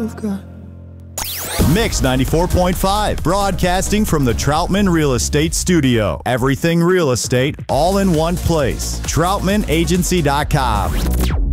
of God. Mix 94.5, broadcasting from the Troutman Real Estate Studio. Everything real estate, all in one place. TroutmanAgency.com.